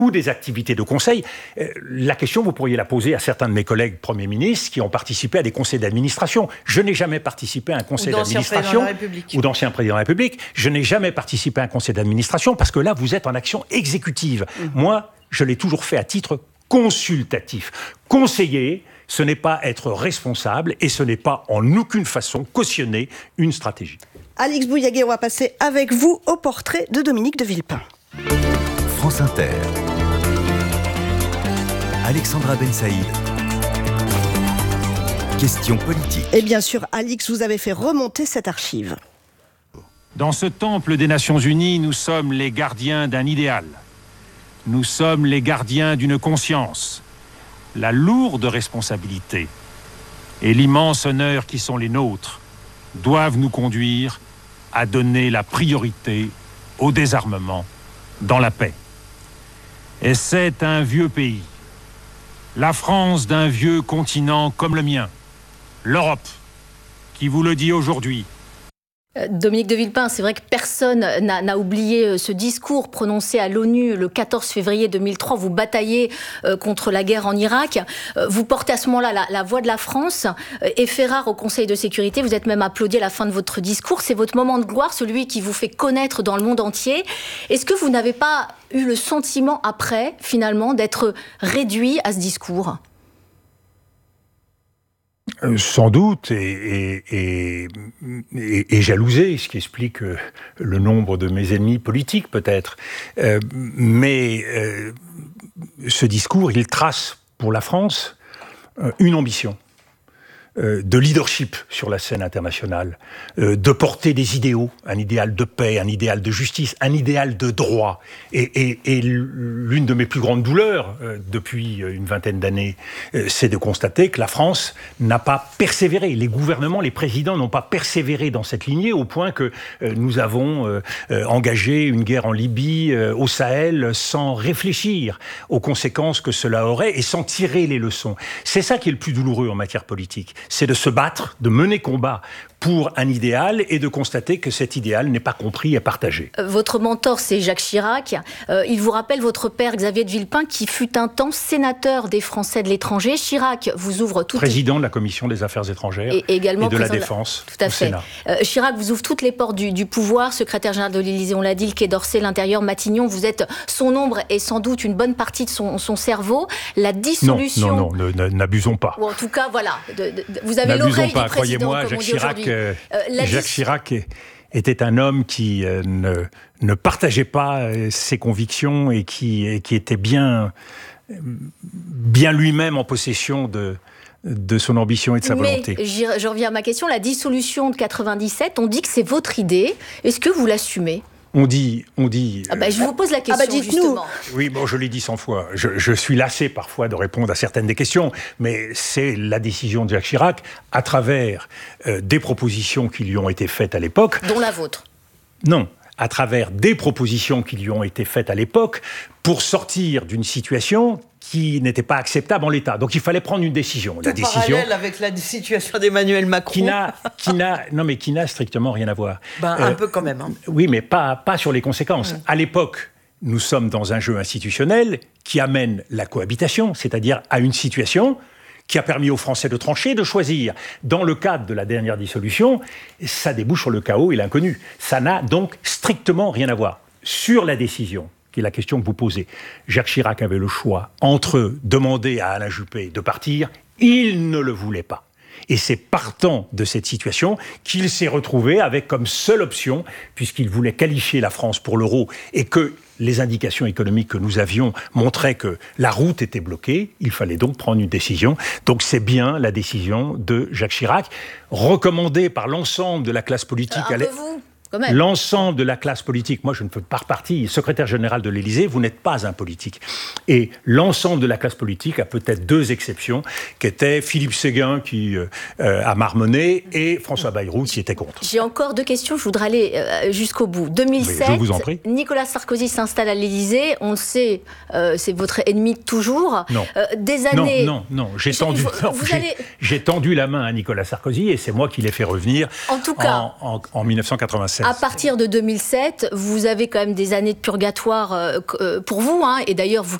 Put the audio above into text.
ou des activités de conseil. La question, vous pourriez la poser à certains de mes collègues premiers ministres qui ont participé à des conseils d'administration. Je n'ai jamais participé à un conseil d'administration ou d'ancien président de la République. Je n'ai jamais participé à un conseil d'administration parce que là, vous êtes en action exécutive. Moi, je l'ai toujours fait à titre consultatif. Conseiller, ce n'est pas être responsable et ce n'est pas en aucune façon cautionner une stratégie. Alix Bouillaguet, on va passer avec vous au portrait de Dominique de Villepin. France Inter. Alexandra Ben Saïd. Question politique. Et bien sûr, Alix, vous avez fait remonter cette archive. Dans ce temple des Nations Unies, nous sommes les gardiens d'un idéal. Nous sommes les gardiens d'une conscience. La lourde responsabilité et l'immense honneur qui sont les nôtres doivent nous conduire à donner la priorité au désarmement dans la paix. Et c'est un vieux pays, la France d'un vieux continent comme le mien, l'Europe, qui vous le dit aujourd'hui. Dominique de Villepin, c'est vrai que personne n'a oublié ce discours prononcé à l'ONU le 14 février 2003. Vous bataillez contre la guerre en Irak. Vous portez à ce moment-là la voix de la France et fait rare au Conseil de sécurité. Vous êtes même applaudi à la fin de votre discours. C'est votre moment de gloire, celui qui vous fait connaître dans le monde entier. Est-ce que vous n'avez pas eu le sentiment après, finalement, d'être réduit à ce discours ? Sans doute, et jalousé, ce qui explique le nombre de mes ennemis politiques peut-être. Mais ce discours, il trace pour la France une ambition de leadership sur la scène internationale, de porter des idéaux, un idéal de paix, un idéal de justice, un idéal de droit. Et l'une de mes plus grandes douleurs depuis une vingtaine d'années, c'est de constater que la France n'a pas persévéré. Les gouvernements, les présidents n'ont pas persévéré dans cette lignée au point que nous avons engagé une guerre en Libye, au Sahel, sans réfléchir aux conséquences que cela aurait et sans tirer les leçons. C'est ça qui est le plus douloureux en matière politique. C'est de se battre, de mener combat pour un idéal et de constater que cet idéal n'est pas compris et partagé. Votre mentor, c'est Jacques Chirac. Il vous rappelle votre père, Xavier de Villepin, qui fut un temps sénateur des Français de l'étranger. Chirac vous ouvre toutes président de la Commission des Affaires étrangères et également de la Défense tout à fait. Sénat. Chirac vous ouvre toutes les portes du pouvoir, secrétaire général de l'Élysée, on l'a dit, le Quai d'Orsay, l'Intérieur, Matignon. Vous êtes son ombre et sans doute une bonne partie de son cerveau. La dissolution... Non, n'abusons pas. Ou en tout cas, voilà, vous avez l'oreille du président, croyez-moi, Jacques Chirac était un homme qui ne partageait pas ses convictions et qui était bien lui-même en possession de son ambition et de sa volonté. Mais je reviens à ma question, la dissolution de 97, on dit que c'est votre idée. Est-ce que vous l'assumez ? On dit. Je vous pose la question, justement. Oui, bon, je l'ai dit 100 fois. Je suis lassé parfois de répondre à certaines des questions, mais c'est la décision de Jacques Chirac à travers des propositions qui lui ont été faites à l'époque. Dont la vôtre. Non, à travers des propositions qui lui ont été faites à l'époque pour sortir d'une situation qui n'était pas acceptable en l'état. Donc il fallait prendre une décision. Tout parallèle avec la situation d'Emmanuel Macron. Qui n'a strictement rien à voir. Un peu quand même. Hein. Oui, mais pas sur les conséquences. À l'époque, nous sommes dans un jeu institutionnel qui amène la cohabitation, c'est-à-dire à une situation qui a permis aux Français de trancher, de choisir. Dans le cadre de la dernière dissolution, ça débouche sur le chaos et l'inconnu. Ça n'a donc strictement rien à voir. Sur la décision, qui est la question que vous posez, Jacques Chirac avait le choix entre demander à Alain Juppé de partir, il ne le voulait pas. Et c'est partant de cette situation qu'il s'est retrouvé avec comme seule option, puisqu'il voulait qualifier la France pour l'euro et que les indications économiques que nous avions montraient que la route était bloquée, il fallait donc prendre une décision. Donc c'est bien la décision de Jacques Chirac, recommandée par l'ensemble de la classe politique. L'ensemble de la classe politique, moi je ne fais pas partie, secrétaire général de l'Élysée, vous n'êtes pas un politique. Et l'ensemble de la classe politique a peut-être deux exceptions, qui étaient Philippe Séguin qui a marmonné et François Bayrou qui était contre. J'ai encore deux questions, je voudrais aller jusqu'au bout. 2007, je vous en prie. Nicolas Sarkozy s'installe à l'Élysée, on le sait, c'est votre ennemi de toujours. Non, des années... non, j'ai tendu la main à Nicolas Sarkozy et c'est moi qui l'ai fait revenir en tout cas, en 1996. 2016. À partir de 2007, vous avez quand même des années de purgatoire pour vous, hein, et d'ailleurs vous